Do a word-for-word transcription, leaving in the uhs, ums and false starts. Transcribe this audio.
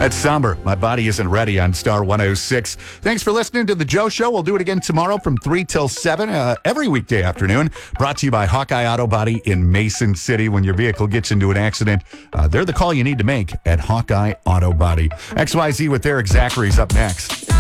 That's somber. My Body Isn't Ready on Star one oh six. Thanks for listening to The Joe Show. We'll do it again tomorrow from three till seven, uh, every weekday afternoon. Brought to you by Hawkeye Auto Body in Mason City. When your vehicle gets into an accident, uh, they're the call you need to make at Hawkeye Auto Body. X Y Z with Eric Zachary's up next.